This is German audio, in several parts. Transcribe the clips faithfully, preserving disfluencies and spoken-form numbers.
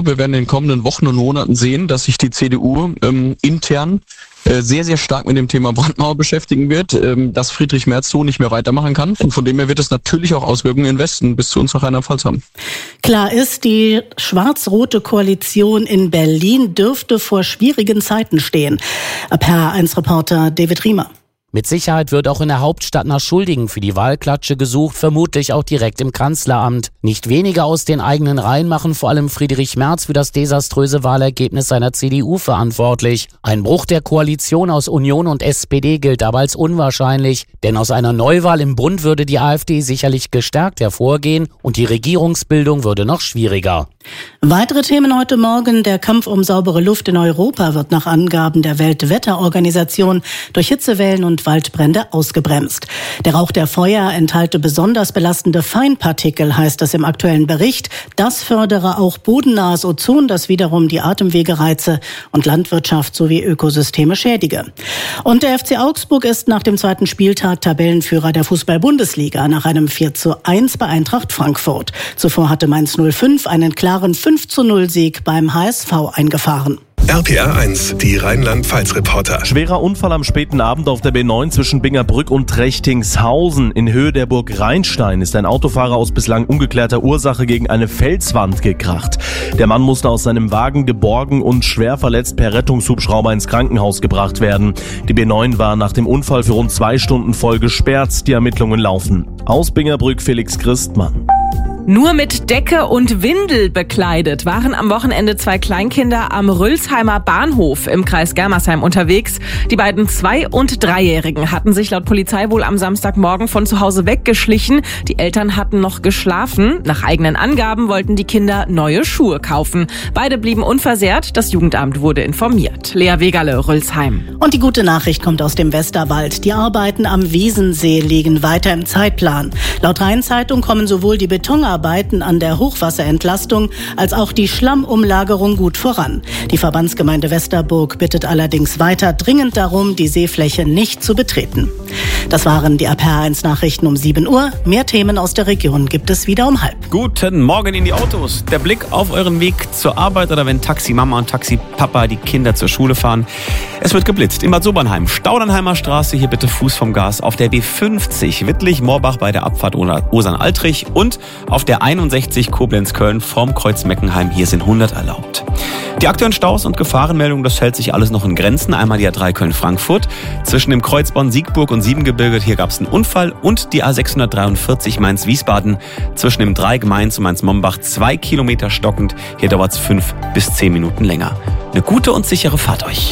wir werden in den kommenden Wochen und Monaten sehen, dass sich die C D U ähm, intern äh, sehr, sehr stark mit dem Thema Brandmauer beschäftigen wird, ähm, dass Friedrich Merz so nicht mehr weitermachen kann. Und von dem her wird es natürlich auch Auswirkungen im Westen bis zu uns nach Rheinland-Pfalz haben. Klar ist, die schwarz-rote Koalition in Berlin dürfte vor schwierigen Zeiten stehen. R eins Reporter David Riemer. Mit Sicherheit wird auch in der Hauptstadt nach Schuldigen für die Wahlklatsche gesucht, vermutlich auch direkt im Kanzleramt. Nicht weniger aus den eigenen Reihen machen vor allem Friedrich Merz für das desaströse Wahlergebnis seiner C D U verantwortlich. Ein Bruch der Koalition aus Union und S P D gilt aber als unwahrscheinlich, denn aus einer Neuwahl im Bund würde die AfD sicherlich gestärkt hervorgehen und die Regierungsbildung würde noch schwieriger. Weitere Themen heute Morgen. Der Kampf um saubere Luft in Europa wird nach Angaben der Weltwetterorganisation durch Hitzewellen und Waldbrände ausgebremst. Der Rauch der Feuer enthalte besonders belastende Feinpartikel, heißt es im aktuellen Bericht. Das fördere auch bodennahes Ozon, das wiederum die Atemwege reize und Landwirtschaft sowie Ökosysteme schädige. Und der F C Augsburg ist nach dem zweiten Spieltag Tabellenführer der Fußball-Bundesliga nach einem vier zu eins bei Eintracht Frankfurt. Zuvor hatte Mainz null fünf einen klaren fünf zu null Sieg beim H S V eingefahren. R P R eins, die Rheinland-Pfalz-Reporter. Schwerer Unfall am späten Abend auf der B neun zwischen Bingerbrück und Trechtingshausen. In Höhe der Burg Rheinstein ist ein Autofahrer aus bislang ungeklärter Ursache gegen eine Felswand gekracht. Der Mann musste aus seinem Wagen geborgen und schwer verletzt per Rettungshubschrauber ins Krankenhaus gebracht werden. Die B neun war nach dem Unfall für rund zwei Stunden voll gesperrt. Die Ermittlungen laufen. Aus Bingerbrück Felix Christmann. Nur mit Decke und Windel bekleidet waren am Wochenende zwei Kleinkinder am Rülsheimer Bahnhof im Kreis Germersheim unterwegs. Die beiden Zwei- und Dreijährigen hatten sich laut Polizei wohl am Samstagmorgen von zu Hause weggeschlichen. Die Eltern hatten noch geschlafen. Nach eigenen Angaben wollten die Kinder neue Schuhe kaufen. Beide blieben unversehrt. Das Jugendamt wurde informiert. Lea Wegerle, Rülsheim. Und die gute Nachricht kommt aus dem Westerwald. Die Arbeiten am Wiesensee liegen weiter im Zeitplan. Laut Rheinzeitung kommen sowohl die Betonarbeiten an der Hochwasserentlastung als auch die Schlammumlagerung gut voran. Die Verbandsgemeinde Westerburg bittet allerdings weiter dringend darum, die Seefläche nicht zu betreten. Das waren die R P R eins Nachrichten um sieben Uhr. Mehr Themen aus der Region gibt es wieder um halb. Guten Morgen in die Autos. Der Blick auf euren Weg zur Arbeit oder wenn Taxi-Mama und Taxi-Papa die Kinder zur Schule fahren. Es wird geblitzt in Bad Sobernheim. Staudernheimer Straße, hier bitte Fuß vom Gas. Auf der B fünfzig Wittlich-Morbach bei der Abfahrt Osern-Altrich und auf der einundsechzig Koblenz-Köln vorm Kreuz Meckenheim. Hier sind hundert erlaubt. Die aktuellen Staus und Gefahrenmeldungen, das hält sich alles noch in Grenzen. Einmal die A drei Köln-Frankfurt. Zwischen dem Kreuz Bonn-Siegburg und Siebengebirge, hier gab es einen Unfall. Und die A sechshundertdreiundvierzig Mainz-Wiesbaden. Zwischen dem Dreieck Mainz und Mainz-Mombach zwei Kilometer stockend. Hier dauert es fünf bis zehn Minuten länger. Eine gute und sichere Fahrt euch.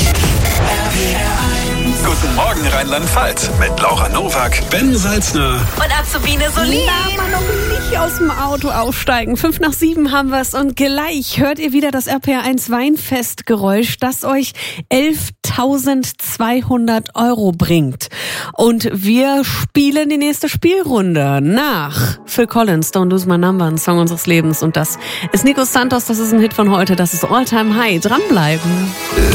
Guten Morgen Rheinland-Pfalz mit Laura Nowak, Ben Salzner und Azubine Solin. Darf man noch nicht aus dem Auto aussteigen. Fünf nach sieben haben wir es und gleich hört ihr wieder das R P R eins Weinfestgeräusch, das euch elftausendzweihundert Euro bringt. Und wir spielen die nächste Spielrunde nach Phil Collins, Don't Lose My Number, ein Song unseres Lebens. Und das ist Nico Santos, das ist ein Hit von heute, das ist All Time High. Dranbleiben.